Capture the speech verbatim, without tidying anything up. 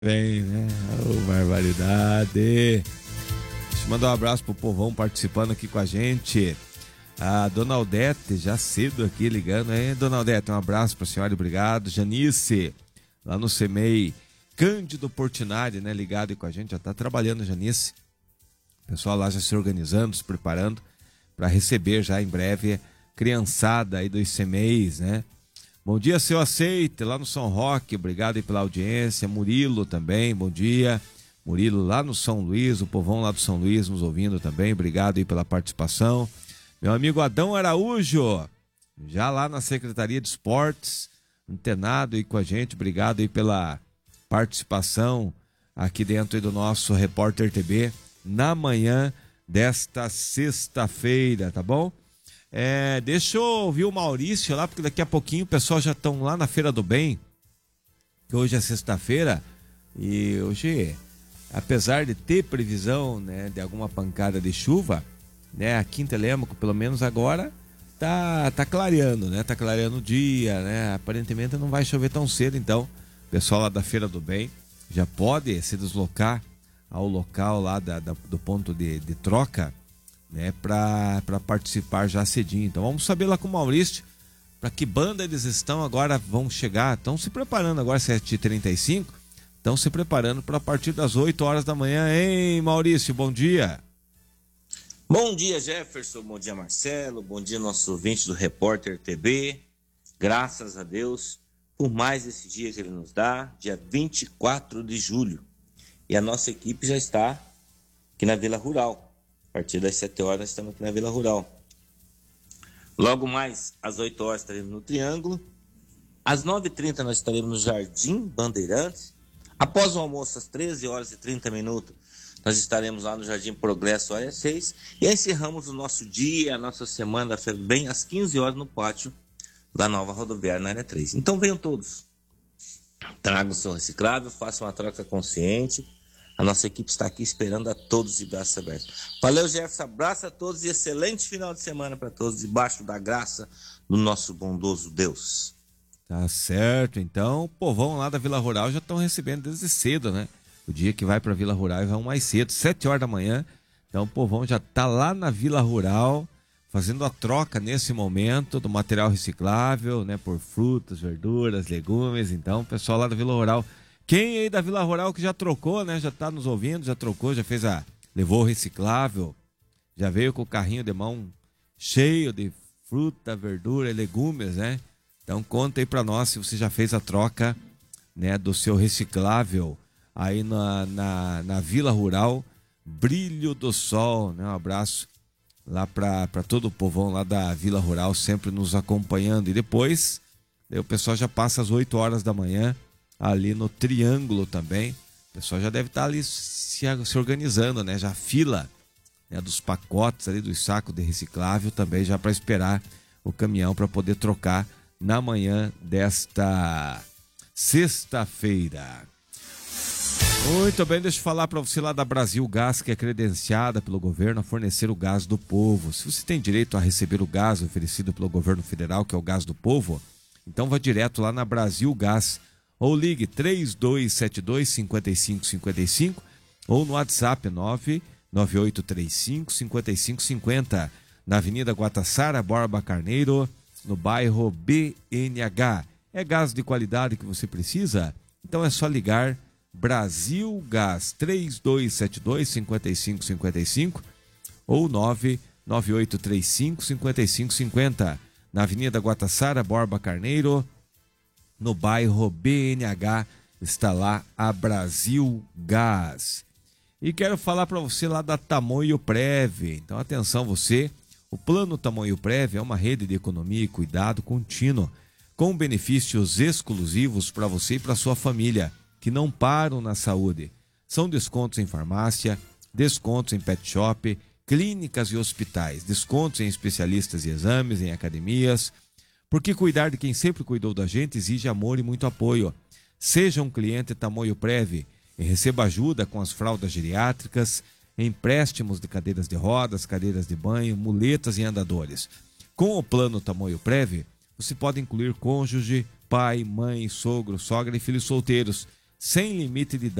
Vem, né? Ô, barbaridade. Deixa eu mandar um abraço pro povão participando aqui com a gente. A Dona Aldete, já cedo aqui ligando, hein? Dona Aldete, um abraço pra senhora, obrigado. Janice, lá no CEMEI. Cândido Portinari, né? Ligado aí com a gente, já tá trabalhando, Janice. O pessoal lá já se organizando, se preparando para receber já em breve criançada aí dos CEMEIs, né? Bom dia, seu Aceite, lá no São Roque, obrigado aí pela audiência. Murilo também, bom dia. Murilo lá no São Luís, o povão lá do São Luís nos ouvindo também, obrigado aí pela participação. Meu amigo Adão Araújo, já lá na Secretaria de Esportes, antenado aí com a gente, obrigado aí pela participação aqui dentro aí do nosso Repórter T B na manhã desta sexta-feira, tá bom? É, deixa eu ouvir o Maurício lá, porque daqui a pouquinho o pessoal já estão lá na Feira do Bem, que hoje é sexta-feira, e hoje, apesar de ter previsão, né, de alguma pancada de chuva, né, aqui em Telêmaco, pelo menos agora, tá, tá clareando, né, tá clareando o dia, né, aparentemente não vai chover tão cedo, então, o pessoal lá da Feira do Bem já pode se deslocar ao local lá da, da, do ponto de, de troca, né, para participar já cedinho. Então vamos saber lá com o Maurício para que banda eles estão agora, vão chegar, estão se preparando agora, sete e trinta e cinco, estão se preparando para a partir das oito horas da manhã, hein, Maurício, bom dia. Bom dia, Jefferson, bom dia, Marcelo, bom dia, nosso ouvinte do Repórter T B, graças a Deus por mais esse dia que ele nos dá, dia vinte e quatro de julho, e a nossa equipe já está aqui na Vila Rural. A partir das sete horas estamos aqui na Vila Rural. Logo mais, às oito horas estaremos no Triângulo. Às nove e trinta nós estaremos no Jardim Bandeirantes. Após o almoço, às treze horas e trinta minutos, nós estaremos lá no Jardim Progresso, área seis. E encerramos o nosso dia, a nossa semana, bem às quinze horas no pátio da nova rodoviária na área três. Então venham todos. Tragam o seu reciclável, façam uma troca consciente. A nossa equipe está aqui esperando a todos de braços abertos. Valeu, Jefferson. Abraço a todos e excelente final de semana para todos, debaixo da graça do nosso bondoso Deus. Tá certo, então, o povão lá da Vila Rural já estão recebendo desde cedo, né? O dia que vai para a Vila Rural vão mais cedo, sete horas da manhã. Então o povão já está lá na Vila Rural, fazendo a troca nesse momento do material reciclável, né? Por frutas, verduras, legumes. Então, o pessoal lá da Vila Rural... Quem aí da Vila Rural que já trocou, né? Já está nos ouvindo, já trocou, já fez a... Levou o reciclável, já veio com o carrinho de mão cheio de fruta, verdura e legumes, né? Então conta aí para nós se você já fez a troca, né, do seu reciclável aí na, na, na Vila Rural, Brilho do Sol, né? Um abraço lá para todo o povão lá da Vila Rural, sempre nos acompanhando. E depois, aí o pessoal já passa às oito horas da manhã, ali no Triângulo também. O pessoal já deve estar ali se, se organizando, né? Já fila, né, dos pacotes ali, dos sacos de reciclável também, já para esperar o caminhão para poder trocar na manhã desta sexta-feira. Muito bem, deixa eu falar para você lá da Brasil Gás, que é credenciada pelo governo a fornecer o gás do povo. Se você tem direito a receber o gás oferecido pelo governo federal, que é o gás do povo, então vá direto lá na Brasil Gás, ou ligue três dois sete dois, cinco cinco cinco cinco ou no WhatsApp nove nove oito três cinco, cinco cinco cinco zero, na Avenida Guatassara, Borba Carneiro, no bairro B N H. É gás de qualidade que você precisa? Então é só ligar Brasil Gás três dois sete dois, cinco cinco cinco cinco ou nove nove oito três cinco, cinco cinco cinco zero, na Avenida Guatassara, Borba Carneiro, no bairro B N H, está lá a Brasil Gás. E quero falar para você lá da Tamoio Prev. Então atenção você, o Plano Tamoio Prev é uma rede de economia e cuidado contínuo, com benefícios exclusivos para você e para sua família, que não param na saúde. São descontos em farmácia, descontos em pet shop, clínicas e hospitais, descontos em especialistas e exames, em academias, porque cuidar de quem sempre cuidou da gente exige amor e muito apoio. Seja um cliente Tamoio Prev e receba ajuda com as fraldas geriátricas, empréstimos de cadeiras de rodas, cadeiras de banho, muletas e andadores. Com o plano Tamoio Prev, você pode incluir cônjuge, pai, mãe, sogro, sogra e filhos solteiros, sem limite de